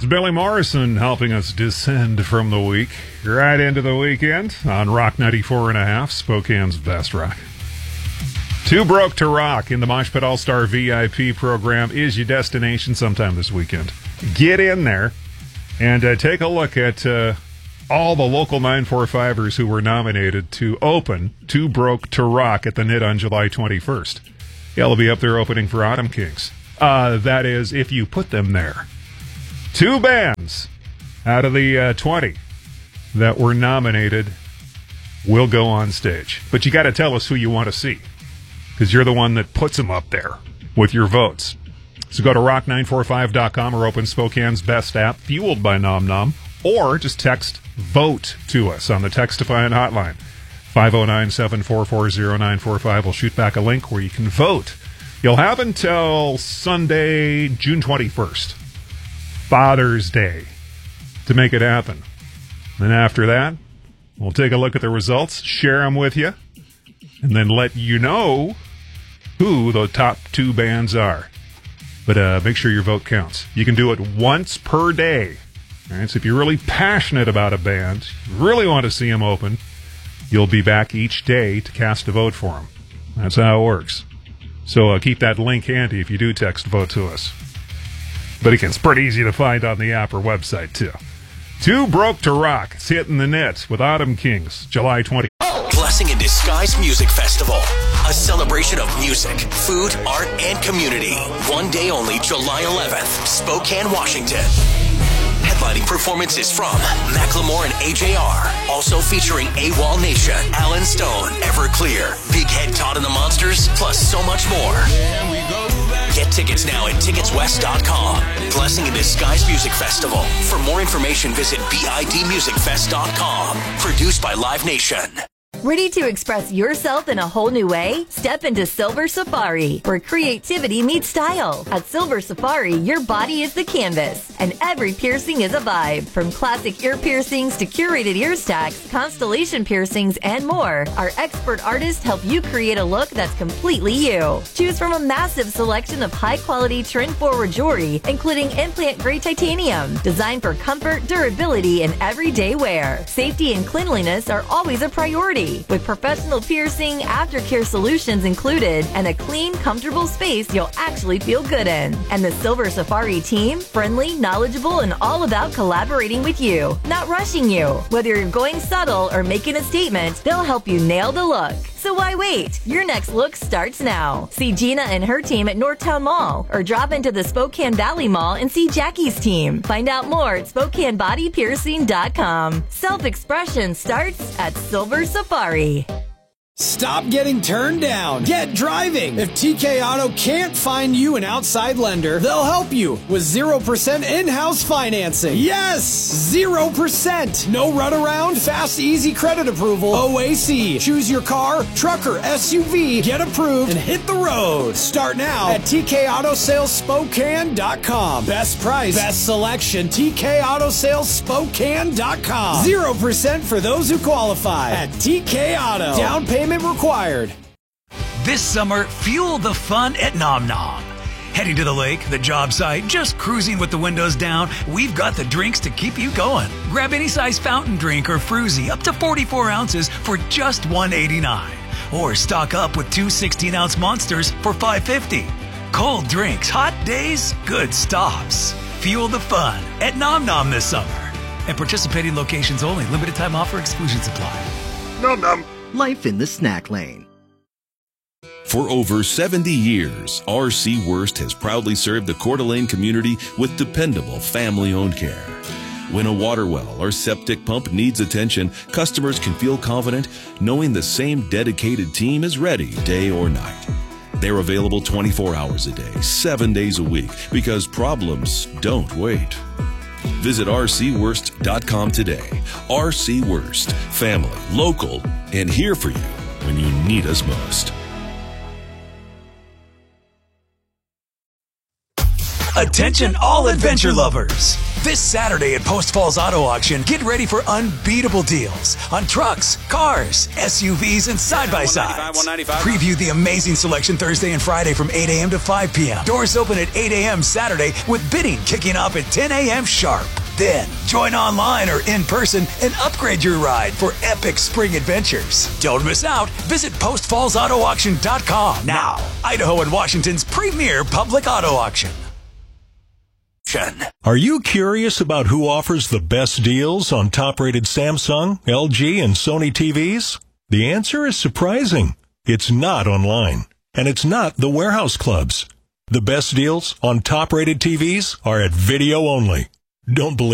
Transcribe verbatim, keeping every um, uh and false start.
Billy Morrison helping us descend from the week right into the weekend on Rock ninety-four and a half, Spokane's best rock. Too Broke to Rock in the Mosh Pit All-Star V I P program is your destination sometime this weekend. Get in there and uh, take a look at uh, all the local nine forty-fivers who were nominated to open Too Broke to Rock at the N I T on July twenty-first. They'll be up there opening for Autumn Kings. Uh, that is, if you put them there. Two bands out of the uh, twenty that were nominated will go on stage. But you got to tell us who you want to see, because you're the one that puts them up there with your votes. So go to rock nine forty-five dot com or open Spokane's best app, fueled by Nom Nom, or just text VOTE to us on the Textify hotline. five oh nine, seven four four, oh nine four five. We'll shoot back a link where you can vote. You'll have until Sunday, June twenty-first, Father's Day, to make it happen. Then after that, we'll take a look at the results, share them with you, and then let you know who the top two bands are. But uh, make sure your vote counts. You can do it once per day. All right, so if you're really passionate about a band, really want to see them open, you'll be back each day to cast a vote for them. That's how it works. So uh, keep that link handy if you do text vote to us. But again, it's pretty easy to find on the app or website, too. Too Broke to Rock. It's hitting the net with Autumn Kings, July twentieth. Blessing in Disguise Music Festival. A celebration of music, food, art, and community. One day only, July eleventh, Spokane, Washington. Headlining performances from Macklemore and A J R. Also featuring AWOL Nation, Alan Stone, Everclear, Big Head Todd and the Monsters, plus so much more. Get tickets now at tickets west dot com. Blessing in Disguise Music Festival. For more information, visit bid music fest dot com. Produced by Live Nation. Ready to express yourself in a whole new way? Step into Silver Safari, where creativity meets style. At Silver Safari, your body is the canvas, and every piercing is a vibe. From classic ear piercings to curated ear stacks, constellation piercings, and more, our expert artists help you create a look that's completely you. Choose from a massive selection of high-quality trend-forward jewelry, including implant-grade titanium, designed for comfort, durability, and everyday wear. Safety and cleanliness are always a priority, with professional piercing, aftercare solutions included, and a clean, comfortable space you'll actually feel good in. And the Silver Safari team, friendly, knowledgeable, and all about collaborating with you, not rushing you. Whether you're going subtle or making a statement, they'll help you nail the look. So why wait? Your next look starts now. See Gina and her team at Northtown Mall, or drop into the Spokane Valley Mall and see Jackie's team. Find out more at spokane body piercing dot com. Self-expression starts at Silver Safari. Stop getting turned down. Get driving. If T K Auto can't find you an outside lender, they'll help you with zero percent in-house financing. Yes! zero percent. No runaround, fast, easy credit approval. O A C. Choose your car, truck, or S U V. Get approved and hit the road. Start now at T K Auto Sales Spokane dot com. Best price, best selection, T K Auto Sales Spokane dot com. zero percent for those who qualify at T K Auto. Down payment required. This summer, fuel the fun at Nom Nom. Heading to the lake, the job site, just cruising with the windows down, we've got the drinks to keep you going. Grab any size fountain drink or fruzy up to forty-four ounces for just one eighty-nine. Or stock up with two sixteen-ounce monsters for five fifty. Cold drinks, hot days, good stops. Fuel the fun at Nom Nom this summer. And participating locations only. Limited time offer, exclusions apply. Nom Nom. Life in the snack lane. For over seventy years, R C Wurst has proudly served the Coeur d'Alene community with dependable family-owned care. When a water well or septic pump needs attention, customers can feel confident knowing the same dedicated team is ready day or night. They're available twenty-four hours a day, seven days a week, because problems don't wait. Visit R C Wurst dot com today. R C Wurst, family, local, and here for you when you need us most. Attention all adventure lovers. This Saturday at Post Falls Auto Auction, get ready for unbeatable deals on trucks, cars, S U Vs, and side-by-sides. Preview the amazing selection Thursday and Friday from eight a.m. to five p.m. Doors open at eight a.m. Saturday with bidding kicking off at ten a.m. sharp. Then, join online or in person and upgrade your ride for epic spring adventures. Don't miss out. Visit post falls auto auction dot com now. Idaho and Washington's premier public auto auction. Are you curious about who offers the best deals on top-rated Samsung, L G, and Sony T Vs? The answer is surprising. It's not online, and it's not the warehouse clubs. The best deals on top-rated T Vs are at Video Only. Don't believe